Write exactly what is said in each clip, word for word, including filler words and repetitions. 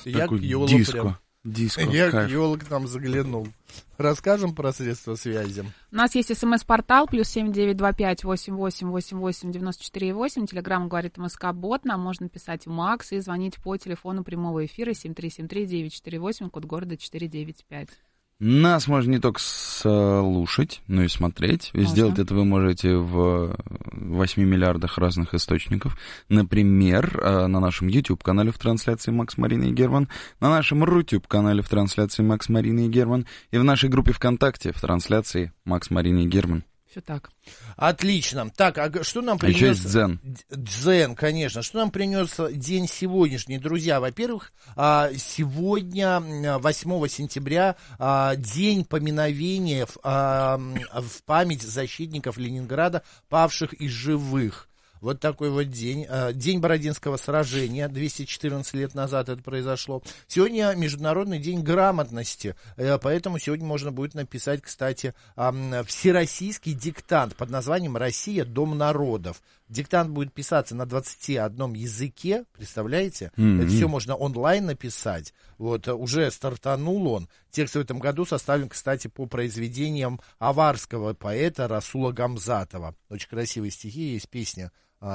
Я Такой к Йолу диско. прям. Диско, Я кайф. к Йолу к нам заглянул. Расскажем про средства связи. У нас есть смс-портал, плюс семь девять два пять восемь восемь восемь восемь девяносто четыре восемь. Телеграмм говорит МСК-бот. Нам можно писать в Макс и звонить по телефону прямого эфира семь три семь три девять четыре восемь, код города четыре девять пять. Нас можно не только слушать, но и смотреть. И сделать это вы можете в восьми миллиардах разных источников. Например, на нашем YouTube-канале в трансляции Макс, Марина и Герман, на нашем Рутюб-канале в трансляции Макс, Марина и Герман и в нашей группе ВКонтакте в трансляции Макс, Марина и Герман. Все так. Отлично. Так, а что нам принес... А еще есть дзен. Дзен, конечно. Что нам принес день сегодняшний, друзья? Во-первых, сегодня, восьмого сентября, день поминовения в память защитников Ленинграда, павших и живых. Вот такой вот день. День Бородинского сражения. двести четырнадцать лет назад это произошло. Сегодня Международный день грамотности. Поэтому сегодня можно будет написать, кстати, всероссийский диктант под названием «Россия. Дом народов». Диктант будет писаться на двадцати одном языке. Представляете? Mm-hmm. Это все можно онлайн написать. Вот, уже стартанул он. Текст в этом году составлен, кстати, по произведениям аварского поэта Расула Гамзатова. Очень красивые стихи. Есть песня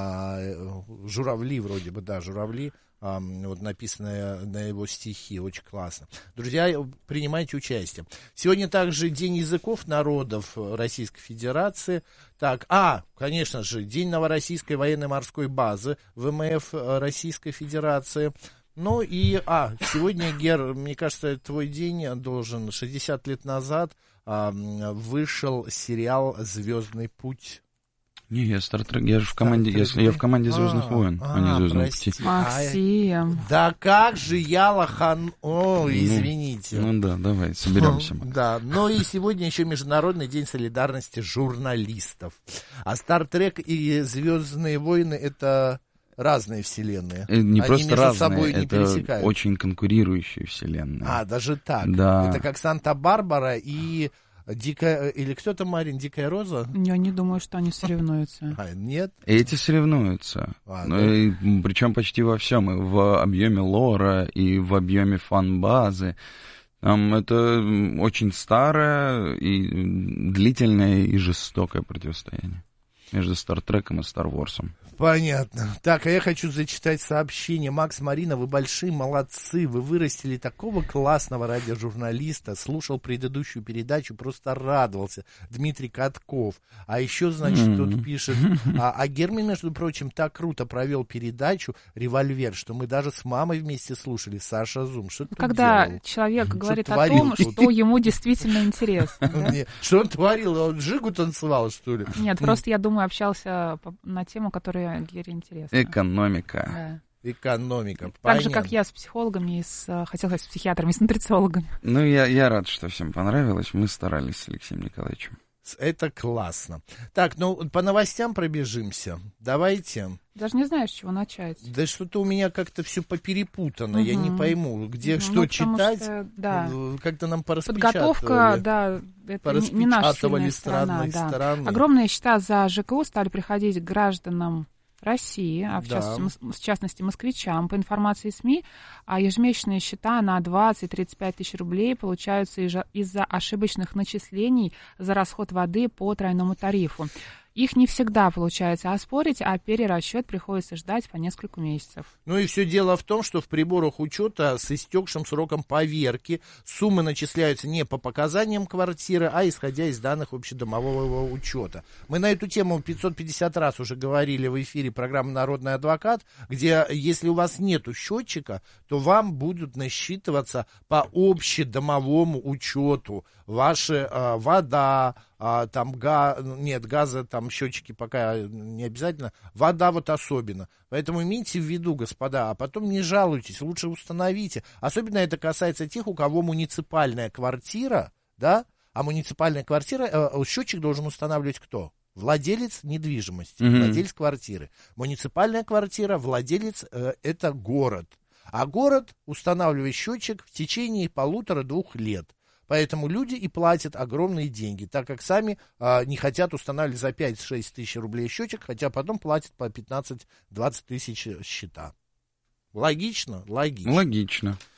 «Журавли», вроде бы, да, «Журавли», вот написанная на его стихи, очень классно. Друзья, принимайте участие. Сегодня также День языков народов Российской Федерации. Так, а, конечно же, День Новороссийской военно-морской базы ВМФ Российской Федерации. Ну и, а, сегодня, Гер, мне кажется, твой день должен, шестьдесят лет назад а, вышел сериал «Звездный путь». Не, я Стартрек, я же в команде, я, я в команде «Звездных а, войн», а, а не «Звездного пути». Максим. Да как же я лохан... Ой, извините. Ну, ну да, давай, соберемся. Да, ну и сегодня еще Международный день солидарности журналистов. А «Стартрек» и «Звездные войны» — это... разные вселенные. Не Они просто между разные, собой не это пересекаются. очень конкурирующие вселенные. А, даже так? Да. Это как Санта-Барбара и Дикая... Или кто там, Марин, Дикая Роза? Я не думаю, что они соревнуются. А, нет? Эти соревнуются. А, ну, да? и, причем почти во всем. И в объеме лора, и в объеме фан-базы. Там это очень старое, и длительное, и жестокое противостояние между Стартреком и Старворсом. Понятно. Так, а я хочу зачитать сообщение. Макс, Марина, вы большие молодцы. Вы вырастили такого классного радиожурналиста. Слушал предыдущую передачу, просто радовался. Дмитрий Катков. А еще, значит, mm-hmm. тут пишет... А, а Герман, между прочим, так круто провел передачу «Револьвер», что мы даже с мамой вместе слушали. Саша Зум. Что ты Когда делал? человек что говорит творил? о том, что ему действительно интересно. Что он творил? Он джигу танцевал, что ли? Нет, просто я думаю, общался на тему, которая Гере интересна. Экономика. Да. Экономика. Так же, как я с психологами, и с, хотел сказать, с психиатрами, и с нутрициологами. Ну, я, я рад, что всем понравилось. Мы старались с Алексеем Николаевичем. Это классно. Так, ну, по новостям пробежимся. Давайте. Даже не знаю, с чего начать. Да что-то у меня как-то все поперепутано. Угу. Я не пойму, где ну, что читать. Что, да. Как-то нам пораспечатывали. Подготовка, да, это не наша сильная сторона. Да. Стороны. Огромные счета за ЖКУ стали приходить к гражданам России, а в, да. частности, в частности москвичам. По информации СМИ, а ежемесячные счета на двадцать-тридцать пять тысяч рублей получаются из-за ошибочных начислений за расход воды по тройному тарифу. Их не всегда получается оспорить, а перерасчет приходится ждать по несколько месяцев. Ну и все дело в том, что в приборах учета с истекшим сроком поверки суммы начисляются не по показаниям квартиры, а исходя из данных общедомового учета. Мы на эту тему пятьсот пятьдесят раз уже говорили в эфире программы «Народный адвокат», где если у вас нету счетчика, то вам будут насчитываться по общедомовому учету ваша э, вода, а, там га... нет, газа, там счетчики пока не обязательно, вода вот особенно. Поэтому имейте в виду, господа, а потом не жалуйтесь, лучше установите. Особенно это касается тех, у кого муниципальная квартира, да, а муниципальная квартира, э, счетчик должен устанавливать кто? Владелец недвижимости, mm-hmm. владелец квартиры. Муниципальная квартира, владелец э, это город. А город устанавливает счетчик в течение полутора-двух лет. Поэтому люди и платят огромные деньги, так как сами а, не хотят устанавливать за пять-шесть тысяч рублей счетчик, хотя потом платят по пятнадцать-двадцать тысяч счета. Логично? Логично. Логично.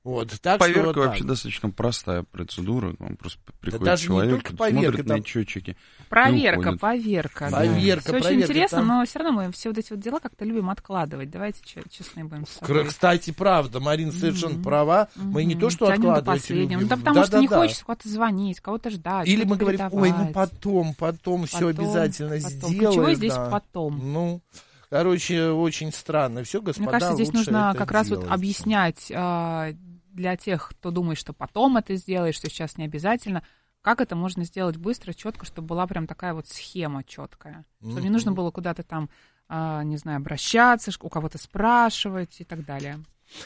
Вот, так поверка что вообще так. достаточно простая процедура. Там просто приходит даже не человек, только поверка, смотрит там... на счетчики. Проверка, поверка. Да. Поверка, Все очень проверка, интересно, там... но все равно мы все вот эти вот дела как-то любим откладывать. Давайте честные будем с собой. Кстати, правда, Марина совершенно mm-hmm. права. Мы mm-hmm. не то, что тянем откладывать любим. Ну, да, потому да, что да, не да. хочется кого-то звонить, кого-то ждать. Или мы говорим, передавать. ой, ну потом, потом, потом все обязательно потом. сделаем. Ключевое здесь да. потом. Ну, короче, очень странно. Все, господа, мне кажется, здесь нужно как раз делать. вот объяснять э, для тех, кто думает, что потом это сделаешь, что сейчас не обязательно, как это можно сделать быстро, четко, чтобы была прям такая вот схема четкая. Mm-hmm. Чтобы не нужно было куда-то там, э, не знаю, обращаться, у кого-то спрашивать и так далее.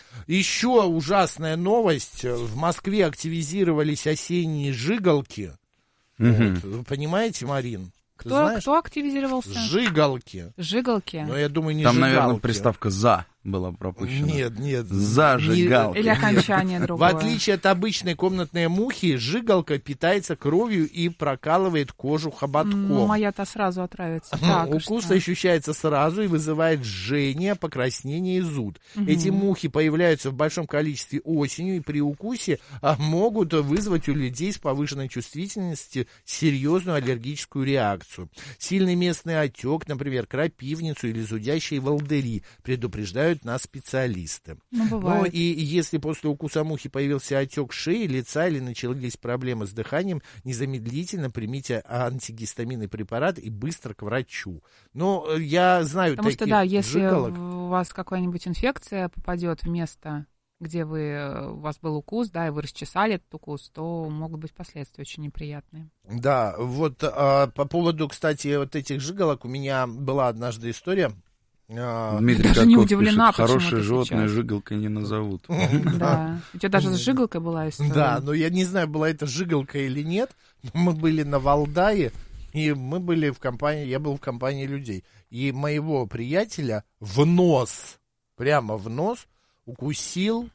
Еще ужасная новость. В Москве активизировались осенние жигалки. Mm-hmm. Вот. Вы понимаете, Марин? Кто, знаешь? кто активизировался? Жигалки. Жигалки. Но я думаю, не Там, жигалки. наверное, приставка «за» была пропущена. Нет, нет. Зажигалка. Или окончание другое. В отличие от обычной комнатной мухи, жигалка питается кровью и прокалывает кожу хоботком. Ну, моя-то сразу отравится. Так, укус что? ощущается сразу и вызывает жжение, покраснение и зуд. Угу. Эти мухи появляются в большом количестве осенью и при укусе а, могут вызвать у людей с повышенной чувствительностью серьезную аллергическую реакцию. Сильный местный отек, например, крапивницу или зудящие волдыри, предупреждают нас специалисты. Ну, бывает. Ну, и если после укуса мухи появился отек шеи, лица или начались проблемы с дыханием, незамедлительно примите антигистаминный препарат и быстро к врачу. Но я знаю Потому таких что, да, если жигалок. у вас какая-нибудь инфекция попадет в место, где вы, у вас был укус, да, и вы расчесали этот укус, то могут быть последствия очень неприятные. Да, вот а, по поводу, кстати, вот этих жигалок у меня была однажды история. Дмитрий даже Катков не удивлена, пишет, хорошее сейчас. животное жигалкой не назовут. Да. У тебя даже с жигалкой была история. Да, но я не знаю, была это жигалка или нет. Мы были на Валдае, и мы были в компании, я был в компании людей. И моего приятеля в нос, прямо в нос, укусил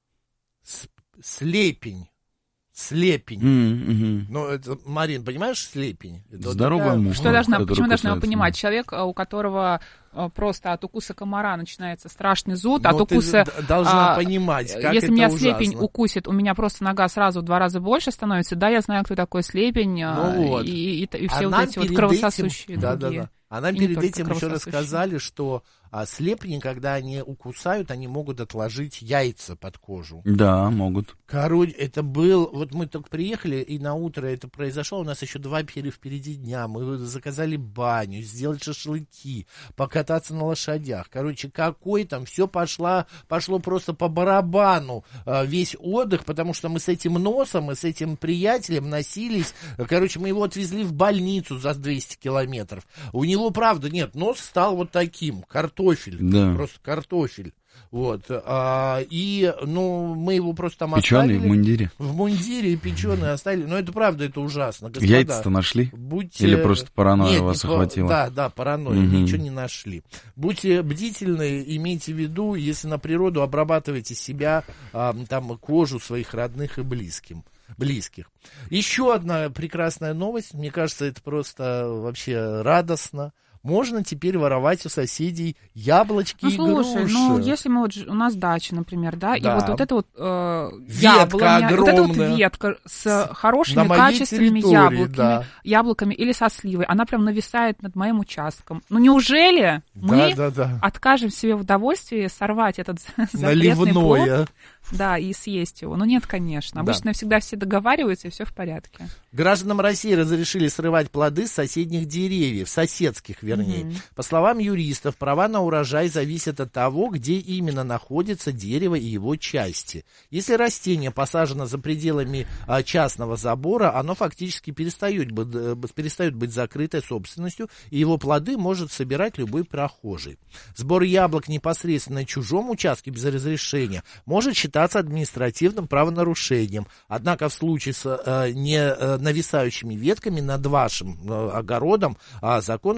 слепень. Слепень. Mm-hmm. Ну, это, Марин, понимаешь, слепень? Это здоровая вот муха. Что должна, которая почему должна кусается. понимать? Человек, у которого просто от укуса комара начинается страшный зуд, Но от укуса... ты должна а, понимать, как если это меня ужасно. слепень укусит, у меня просто нога сразу в два раза больше становится. Да, я знаю, кто такой слепень, ну вот. и, и, и все а вот эти вот кровососущие этим, да, другие. да, да. А нам и перед этим еще рассказали, что а, слепни, когда они укусают, они могут отложить яйца под кожу. Да, могут. Короче, это был... Вот мы только приехали, и на утро это произошло. У нас еще два впереди дня. Мы заказали баню, сделать шашлыки, покататься на лошадях. Короче, какой там... Все пошло, пошло просто по барабану а, весь отдых, потому что мы с этим носом и с этим приятелем носились. Короче, мы его отвезли в больницу за двести километров. У него, правда, нет, нос стал вот таким, картофель, да. Просто картофель. Вот, а, и, ну, мы его просто там печеный оставили. в мундире. В мундире и печеный оставили. Но это правда, это ужасно. Господа, яйца-то нашли? Будьте... Или просто паранойя Нет, вас не охватила? По... Да, да, паранойя, угу. Ничего не нашли. Будьте бдительны, имейте в виду, если на природу, обрабатывайте себя, а, там, кожу своих родных и близким. близких. Еще одна прекрасная новость, мне кажется, это просто вообще радостно. Можно теперь воровать у соседей яблочки ну, и слушай, груши. Ну, если мы вот, у нас дача, например, да, да. и вот, вот это вот э, ветка яблоня, вот эта вот ветка с хорошими, качественными яблоками, да. яблоками или со сливой, она прям нависает над моим участком. Ну, неужели да, мы да, да. откажем себе в удовольствии сорвать этот запретный плод? Да, и съесть его. Ну, нет, конечно. Обычно да. всегда все договариваются, и все в порядке. Гражданам России разрешили срывать плоды с соседних деревьев, соседских, вернее. Mm-hmm. По словам юристов, права на урожай зависят от того, где именно находится дерево и его части. Если растение посажено за пределами а, частного забора, оно фактически перестает быть, перестает быть закрытой собственностью, и его плоды может собирать любой прохожий. Сбор яблок непосредственно на чужом участке без разрешения может считаться административным правонарушением. Однако в случае с э, не э, нависающими ветками над вашим э, огородом э, закон унес,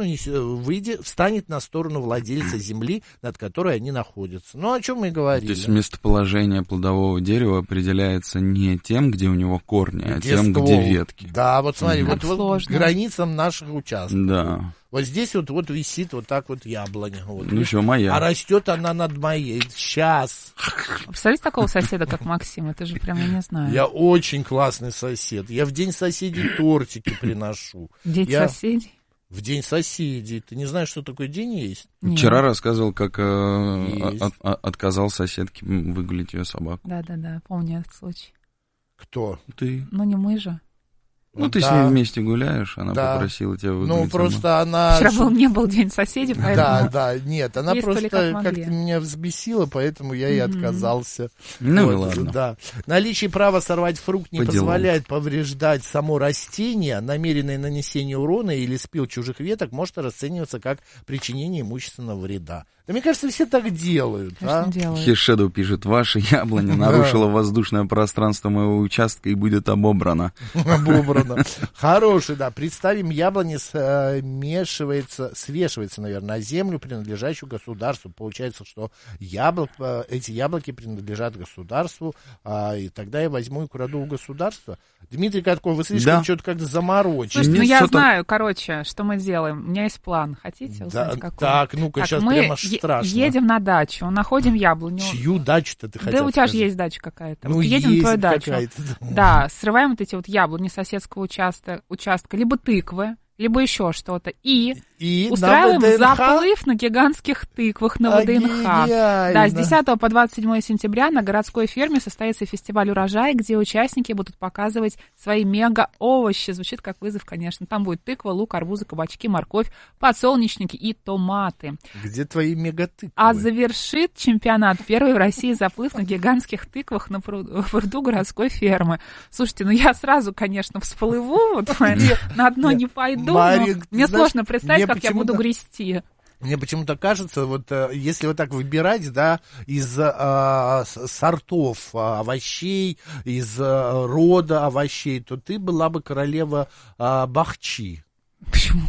выйдет, встанет на сторону владельца земли, над которой они находятся. Ну, о чем мы говорили. То есть местоположение плодового дерева определяется не тем, где у него корни, а где тем, ствол. где ветки. Да, вот смотри, mm-hmm. вот, вот к границам наших участков. Да. Вот здесь вот, вот висит вот так вот яблоня. Вот. Ну что, моя. А растет она над моей. Сейчас. Представляете такого соседа, как Максим? Это же прям, я не знаю. Я очень классный сосед. Я в день соседей тортики приношу. День я... соседей? В день соседей. Ты не знаешь, что такой день есть? Нет. Вчера рассказывал, как э, от, от, отказал соседке выгулить ее собаку. Да-да-да, помню этот случай. Кто? Ты. Ну, не мы же. Ну, ты да. с ней вместе гуляешь, она да. попросила тебя выгулить. Ну, просто сама. она... Вчера был, не был день соседей, поэтому... Да, да, нет, она просто как как-то меня взбесила, поэтому я и отказался. Ну, вот, ладно. Да. Наличие права сорвать фрукт не По позволяет делам. повреждать само растение. Намеренное нанесение урона или спил чужих веток может расцениваться как причинение имущественного вреда. Да мне кажется, все так делают. Конечно, а? делают. Хешеду пишет, ваша яблоня нарушила воздушное пространство моего участка и будет обобрана. Обобрана. Хороший, да. Представим, яблони смешивается, свешивается, наверное, на землю, принадлежащую государству. Получается, что яблок, эти яблоки принадлежат государству, а, и тогда я возьму и украду у государства. Дмитрий Катков, вы слишком да. что-то как-то заморочили. Слушайте, ну я знаю, короче, что мы делаем. У меня есть план. Хотите узнать, да, какой? Так, ну-ка, так, сейчас мы прямо аж страшно. едем на дачу, находим яблоню. Чью дачу-то ты хотел Да у тебя сказать? же есть дача какая-то. Ну, вот едем есть на твою дачу. какая-то. Да, срываем вот эти вот яблони соседского участка, участка либо тыквы, либо еще что-то. И, и устраиваем на заплыв на гигантских тыквах на ВДНХ. А, да, с десятого по двадцать седьмое сентября на городской ферме состоится фестиваль урожая, где участники будут показывать свои мега-овощи. Звучит как вызов, конечно. Там будет тыква, лук, арбузы, кабачки, морковь, подсолнечники и томаты. Где твои мегатыквы? А завершит чемпионат первый в России заплыв на гигантских тыквах на пруду, пруду городской фермы. Слушайте, ну я сразу, конечно, всплыву, вот на одно не пойду. Марик, мне знаешь, сложно представить, мне как я буду грести. Мне почему-то кажется, вот если вот так выбирать, да, из а, сортов а, овощей, из а, рода овощей, то ты была бы королева а, бахчи. Почему?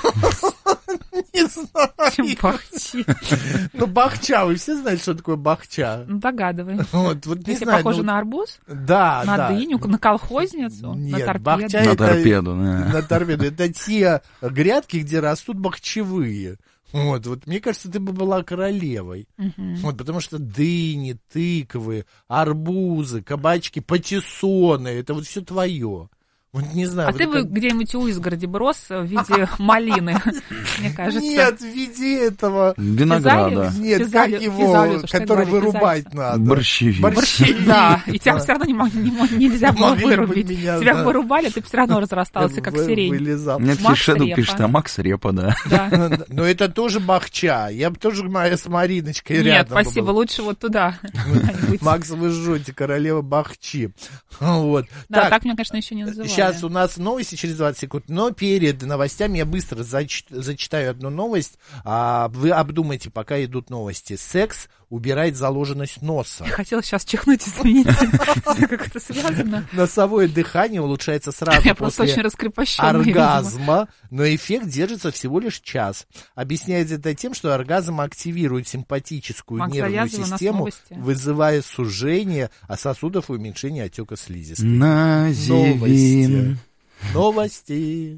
Не знаю. Почему бахчи? Ну, бахча, вы все знаете, что такое бахча? Ну, догадываюсь. Вот, вот не Если знаю, похоже ну, на арбуз? Да, на да. дыню, на колхозницу? Нет, на торпеду? бахча На это, торпеду, да. На торпеду. Это те грядки, где растут бахчевые. Вот, вот, мне кажется, ты бы была королевой. Uh-huh. Вот, потому что дыни, тыквы, арбузы, кабачки, патиссоны, это вот все твое. Вот не знаю. А вот ты бы как... где-нибудь у изгороди бы рос в виде малины, мне кажется. Нет, в виде этого... Винограда. Нет, физалию, как его, физалию, который вырубать надо. Борщевик. Борщевик. Да, и тебя все равно не, не, нельзя было вырубить. Меня, тебя да. вырубали, ты все равно разрастался, как Вы, сирень. Вылезал. Нет, Макс Хешеду Репа. пишет, а Макс Репа, да. Да. Но это тоже бахча. Я бы тоже с Мариночкой Нет, рядом спасибо, был. лучше вот туда. Макс, вы жжете, королева бахчи. Вот. Да, так, так меня, конечно, еще не называли. Сейчас у нас новости через двадцать секунд, но перед новостями я быстро зач... зачитаю одну новость. А, вы обдумайте, пока идут новости. Секс убирает заложенность носа. Я хотела сейчас чихнуть, извините. Как это связано? Носовое дыхание улучшается сразу Я просто после очень раскрепощенная, оргазма, но эффект держится всего лишь час. Объясняется это тем, что оргазм активирует симпатическую Макс, нервную завязывай, у нас систему, новости. вызывая сужение сосудов и уменьшение отека слизистой. Називин. Новости.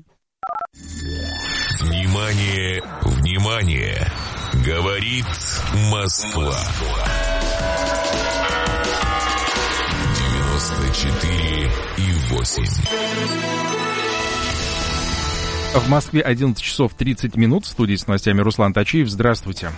Внимание, внимание! Говорит Москва. девяносто четыре и восемь. В Москве одиннадцать часов тридцать минут. В студии с новостями Руслан Тачиев. Здравствуйте.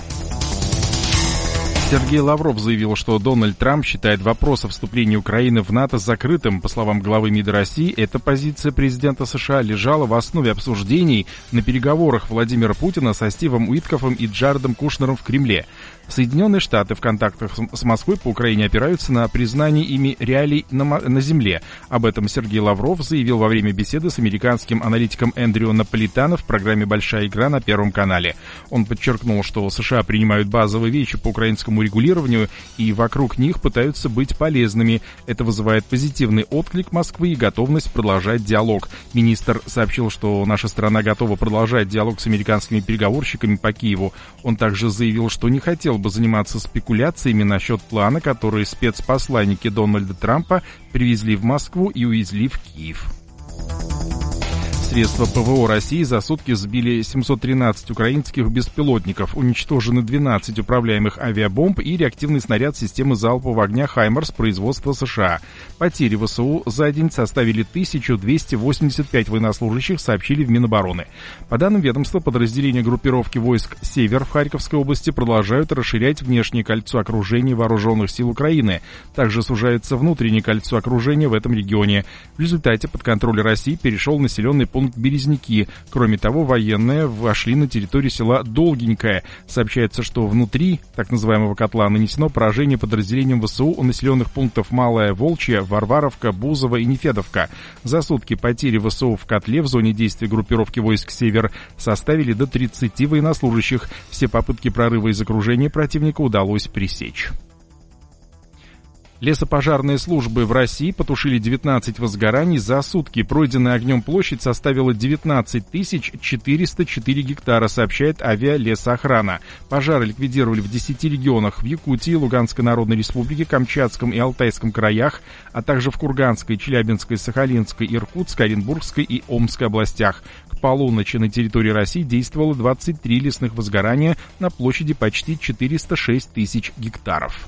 Сергей Лавров заявил, что Дональд Трамп считает вопрос о вступлении Украины в НАТО закрытым. По словам главы МИДа России, эта позиция президента США лежала в основе обсуждений на переговорах Владимира Путина со Стивом Уиткофом и Джаредом Кушнером в Кремле. Соединенные Штаты в контактах с Москвой по Украине опираются на признание ими реалий на, на земле. Об этом Сергей Лавров заявил во время беседы с американским аналитиком Эндрю Наполитано в программе «Большая игра» на Первом канале. Он подчеркнул, что США принимают базовые вещи по украинскому регулированию и вокруг них пытаются быть полезными. Это вызывает позитивный отклик Москвы и готовность продолжать диалог. Министр сообщил, что наша страна готова продолжать диалог с американскими переговорщиками по Киеву. Он также заявил, что не хотел бы заниматься спекуляциями насчет плана, который спецпосланники Дональда Трампа привезли в Москву и увезли в Киев. Средства ПВО России за сутки сбили семьсот тринадцать украинских беспилотников, уничтожены двенадцать управляемых авиабомб и реактивный снаряд системы залпового огня «Хаймарс» производства США. Потери ВСУ за день составили тысячу двести восемьдесят пять военнослужащих, сообщили в Минобороны. По данным ведомства, подразделения группировки войск «Север» в Харьковской области продолжают расширять внешнее кольцо окружения вооруженных сил Украины. Также сужается внутреннее кольцо окружения в этом регионе. В результате под контроль России перешел населенный пункт Березники. Кроме того, военные вошли на территорию села Долгенькое. Сообщается, что внутри так называемого котла нанесено поражение подразделениям ВСУ у населенных пунктов Малая Волчья, Варваровка, Бузова и Нефедовка. За сутки потери ВСУ в котле в зоне действия группировки войск «Север» составили до тридцати военнослужащих. Все попытки прорыва из окружения противника удалось пресечь. Лесопожарные службы в России потушили девятнадцать возгораний за сутки. Пройденная огнем площадь составила девятнадцать тысяч четыреста четыре гектара, сообщает авиалесоохрана. Пожары ликвидировали в десяти регионах: в Якутии, Луганской Народной Республике, Камчатском и Алтайском краях, а также в Курганской, Челябинской, Сахалинской, Иркутской, Оренбургской и Омской областях. К полуночи на территории России действовало двадцать три лесных возгорания на площади почти четыреста шесть тысяч гектаров.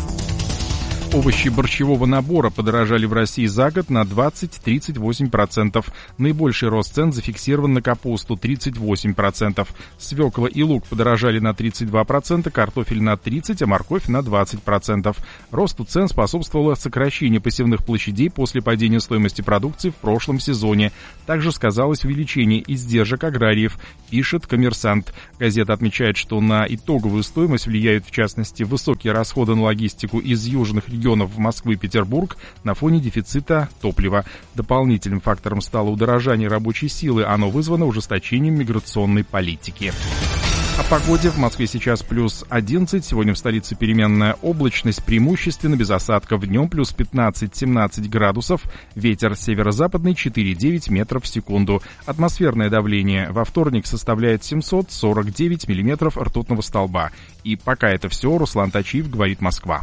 Овощи борщевого набора подорожали в России за год на двадцать-тридцать восемь процентов. Наибольший рост цен зафиксирован на капусту – тридцать восемь процентов. Свекла и лук подорожали на тридцать два процента, картофель на тридцать процентов, а морковь на двадцать процентов. Росту цен способствовало сокращение посевных площадей после падения стоимости продукции в прошлом сезоне. Также сказалось увеличение издержек аграриев, пишет «Коммерсант». Газета отмечает, что на итоговую стоимость влияют в частности высокие расходы на логистику из южных регионов регионов Москвы и Петербург на фоне дефицита топлива. Дополнительным фактором стало удорожание рабочей силы. Оно вызвано ужесточением миграционной политики. О погоде. В Москве сейчас плюс одиннадцать. Сегодня в столице переменная облачность, преимущественно без осадков. Днем плюс пятнадцать-семнадцать градусов. Ветер северо-западный четыре-девять метров в секунду. Атмосферное давление во вторник составляет семьсот сорок девять миллиметров ртутного столба. И пока это все. Руслан Тачиев, говорит Москва.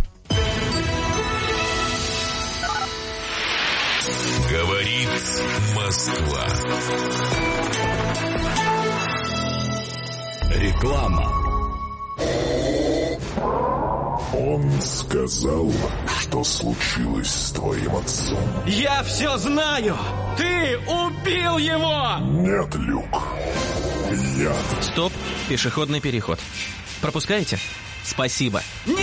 Говорит Москва. Реклама. Он сказал, что случилось с твоим отцом. Я все знаю! Ты убил его! Нет, Люк. Я... Стоп, пешеходный переход. Пропускаете? Спасибо. Нет!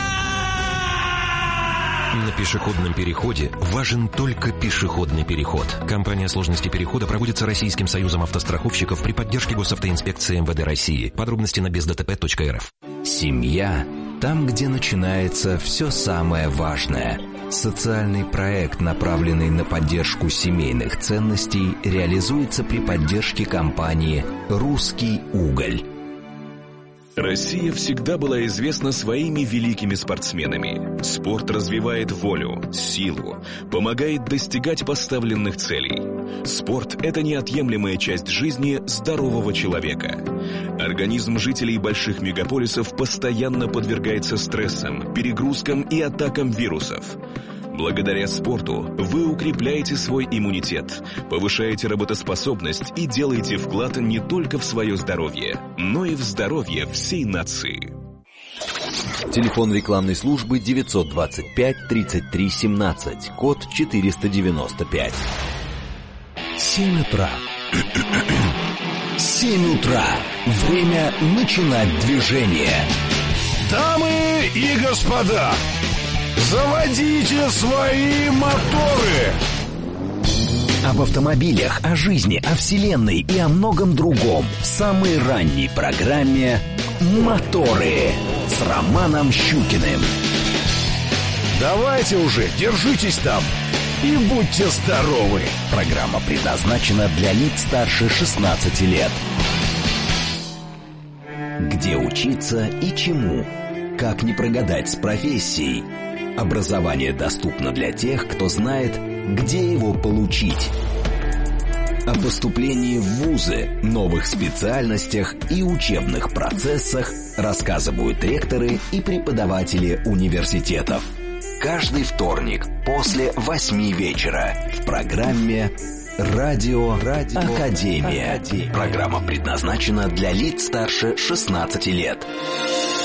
На пешеходном переходе важен только пешеходный переход. Кампания сложности перехода проводится Российским союзом автостраховщиков при поддержке госавтоинспекции эм вэ дэ России. Подробности на без дэ тэ пэ точка эр эф. Семья – там, где начинается все самое важное. Социальный проект, направленный на поддержку семейных ценностей, реализуется при поддержке компании «Русский уголь». Россия всегда была известна своими великими спортсменами. Спорт развивает волю, силу, помогает достигать поставленных целей. Спорт – это неотъемлемая часть жизни здорового человека. Организм жителей больших мегаполисов постоянно подвергается стрессам, перегрузкам и атакам вирусов. Благодаря спорту вы укрепляете свой иммунитет, повышаете работоспособность и делаете вклад не только в свое здоровье, но и в здоровье всей нации. Телефон рекламной службы девятьсот двадцать пять тридцать три семнадцать, код четыреста девяносто пять. семь утра. семь утра. Время начинать движение. Дамы и господа, заводите свои моторы! Об автомобилях, о жизни, о вселенной и о многом другом в самой ранней программе «Моторы». с Романом Щукиным. Давайте уже, держитесь там и будьте здоровы. Программа предназначена для лиц старше шестнадцати лет. Где учиться и чему? Как не прогадать с профессией? Образование доступно для тех, кто знает, где его получить. О поступлении в вузы, новых специальностях и учебных процессах рассказывают ректоры и преподаватели университетов. Каждый вторник после восьми вечера в программе «Радио, Радио Академия». Академия. Программа предназначена для лиц старше шестнадцати лет.